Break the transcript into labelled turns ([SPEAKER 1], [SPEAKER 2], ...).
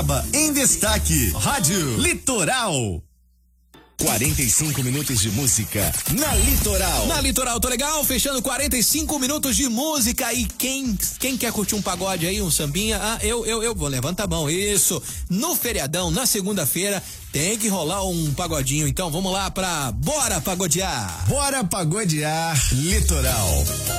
[SPEAKER 1] Em destaque, Rádio Litoral. 45 minutos de música na Litoral.
[SPEAKER 2] Na Litoral, tô legal, fechando 45 minutos de música. E quem quer curtir um pagode aí, um sambinha? Eu vou, levanta a mão, isso. No feriadão, na segunda-feira, tem que rolar um pagodinho. Então vamos lá pra Bora Pagodear.
[SPEAKER 1] Bora Pagodear Litoral.